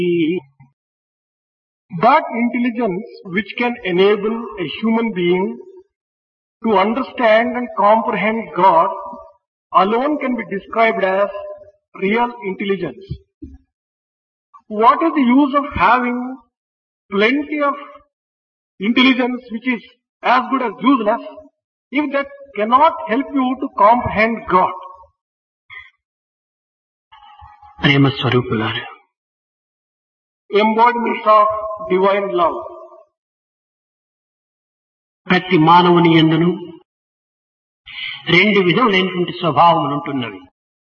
That intelligence which can enable a human being to understand and comprehend God alone can be described as real intelligence. What is the use of having plenty of intelligence which is as good as useless if that cannot help you to comprehend God? ప్రేమ స్వరూపులారా, Embodiments of divine love. ప్రతి మానవుని యందును రెండు విధములైనటువంటి స్వభావములు ఉంటున్నవి.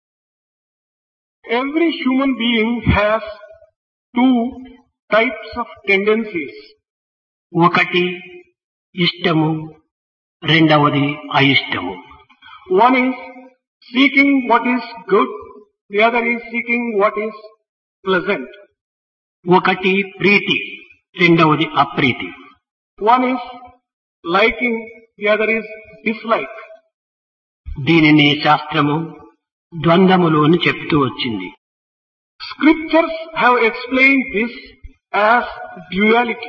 Every human being has two types of tendencies. ఒకటి ఇష్టము, రెండవది అయిష్టము. One is seeking what is good, the other is seeking what is pleasant. ఒకటి ప్రీతి, రెండవది అప్రీతి. One is liking, the other is dislike. దీనిని శాస్త్రము ద్వంద్వములు అని చెప్తూ వచ్చింది. Scriptures have explained this as duality.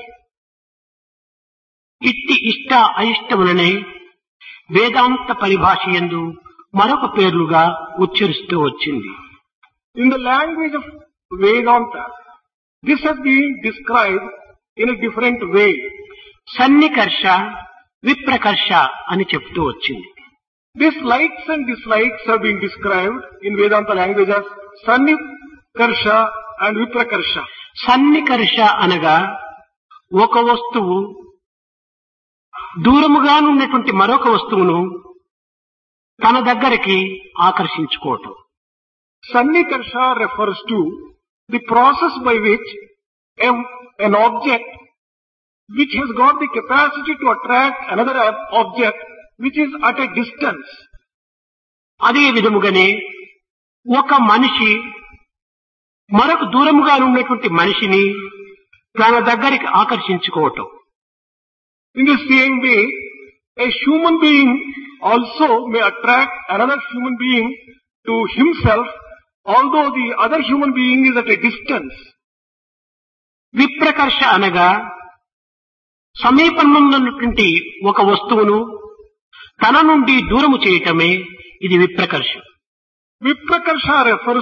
ఇట్టి ఇష్ట అయిష్టములనే వేదాంత పరిభాష యందు మరొక పేర్లుగా ఉచ్చరిస్తూ వచ్చింది. In the language of Vedanta, this has been described in a different way. సన్నికర్ష, విప్రకర్ష అని చెప్తూ వచ్చింది. These likes and dislikes have been described in Vedanta language as Sannikarsha and Viprakarsha. సన్నికర్ష అనగా ఒక వస్తువు దూరముగా ఉన్నటువంటి మరొక వస్తువును తన దగ్గరికి ఆకర్షించుకోవటం. Sannikarsha refers to the process by which an object which has got the capacity to attract another object which is at a distance. అదే విధముగానే ఒక మనిషి మరొక దూరముగా ఉన్నటువంటి మనిషిని తన దగ్గరికి ఆకర్షించుకోవటం. In the same way, a human being also may attract another human being to himself, although the other human being is at a distance. విప్రకర్ష అనగా సమీపంలో ఉన్నటువంటి ఒక వస్తువును తన నుండి దూరము చేయటమే ఇది విప్రకర్ష. Viprakarsha refers